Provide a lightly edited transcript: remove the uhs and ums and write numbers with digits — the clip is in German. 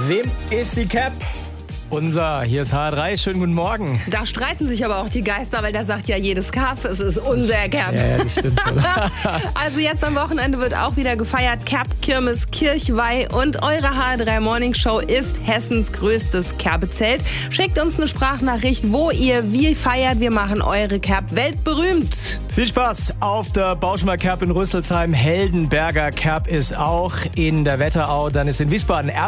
Wem ist die Cap? Unser, hier ist HR3, schönen guten Morgen. Da streiten sich aber auch die Geister, weil da sagt ja jedes Kerb, es ist unser Kerb. Ja, das stimmt schon. Also jetzt am Wochenende wird auch wieder gefeiert. Kerb, Kirmes, Kirchweih und eure HR3 Morning Show ist Hessens größtes Kerbezelt. Schickt uns eine Sprachnachricht, wo ihr wie feiert. Wir machen eure Kerb weltberühmt. Viel Spaß auf der Bauschmer Kerb in Rüsselsheim. Heldenberger Kerb ist auch in der Wetterau. Dann ist in Wiesbaden